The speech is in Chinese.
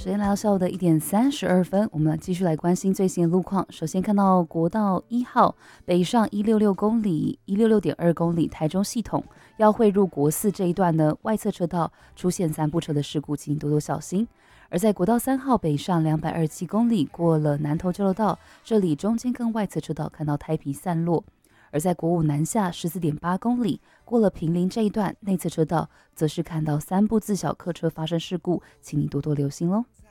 时间来到下午的1点32分，我们继续来关心最新的路况。首先看到国道1号北上166公里、166.2公里台中系统要汇入国4这一段呢，外侧车道出现3部车的事故，请多多小心。而在国道3号北上227公里，过了南投交流道，这里中间跟外侧车道看到胎皮散落。而在国5南下14.8公里，过了坪林这一段内侧车道，则是看到3部自小客车发生事故，请你多多留心喽。